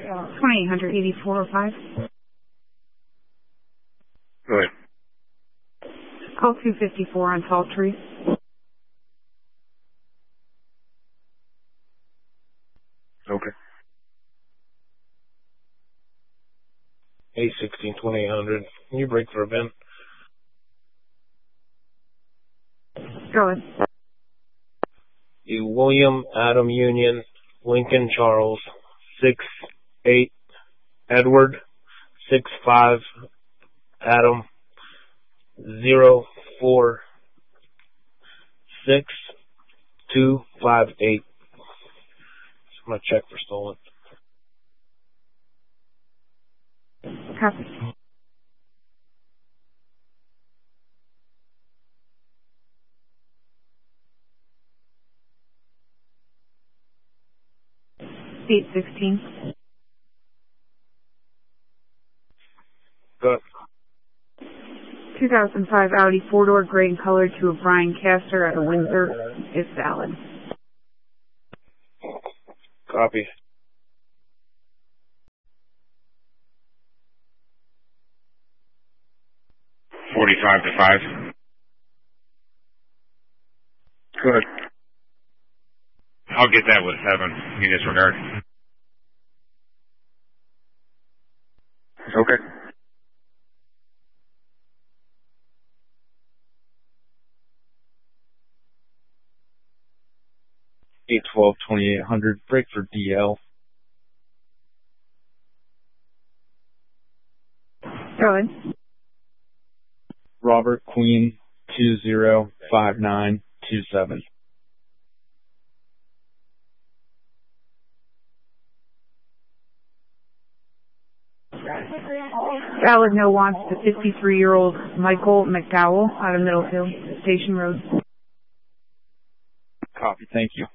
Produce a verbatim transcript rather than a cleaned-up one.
twenty-eight hundred eighty-four oh five. Go ahead. Call two fifty-four on Tall Tree. Okay. eight sixteen twenty-eight hundred. Can you break for a Ben? Go ahead. You William Adam Union Lincoln Charles six eight Edward six five Adam zero four six two five eight. I'm gonna check for stolen. Copy. eight sixteen. Good. two thousand five Audi four-door gray in color to a Brian Castor at a Windsor is valid. Copy. Forty-five to five. Good. I'll get that with seven. You disregard. Okay. eight twelve twenty-eight hundred. Break for D L. Go ahead. Robert Queen two zero five nine two seven. Valid no wants to fifty-three-year-old Michael McDowell out of Middlefield, Station Road. Copy. Thank you.